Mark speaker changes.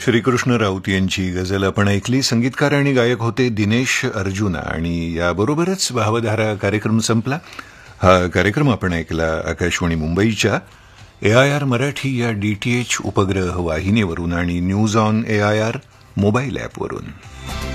Speaker 1: श्रीकृष्ण राऊत यांची गझल आपण ऐकली. संगीतकार आणि गायक होते दिनेश अर्जुना. आणि याबरोबरच भावधारा कार्यक्रम संपला. हा कार्यक्रम आपण ऐकला आकाशवाणी मुंबईच्या AIR मराठी या DTH उपग्रह वाहिनीवरून आणि न्यूज ऑन AIR मोबाईल ॲपवरून.